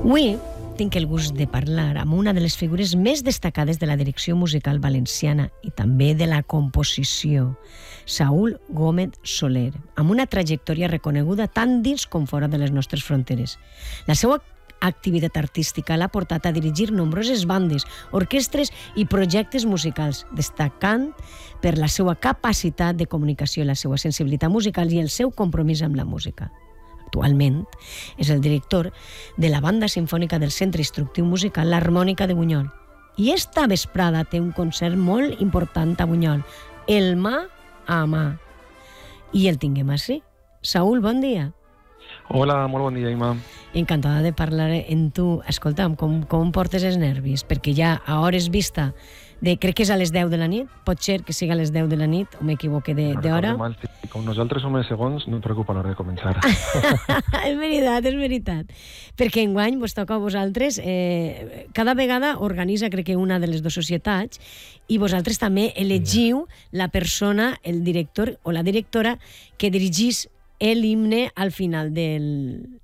Avui tinc el gust de parlar amb una de les figures més destacades de la direcció musical valenciana i també de la composició, Saúl Gómez Soler, amb una trajectòria reconeguda tant dins com fora de les nostres fronteres. La seva activitat artística l'ha portat a dirigir nombroses bandes, orquestres i projectes musicals, destacant per la seva capacitat de comunicació, la seva sensibilitat musical i el seu compromís amb la música. Actualment és el director de la Banda Simfònica del Centre Instructiu Musical L'Harmònica de Bunyol. I esta vesprada té un concert molt important a Bunyol, el mà a mà. I el tinguem així. Saúl, bon dia. Hola, molt bon dia, Ima. Encantada de parlar amb tu. Escolta'm, com portes els nervis? Perquè ja a hores vista, crec que és a les 10 de la nit, pot ser que sigui a les 10 de la nit, o m'equivoque d'hora? Mal, sí. Com nosaltres som els segons, no et preocupa a l'hora de començar. És veritat. Perquè enguany vos toca a vosaltres, cada vegada organitza, crec que una de les dues societats, i vosaltres també elegiu la persona, el director o la directora, que dirigís l'himne al final del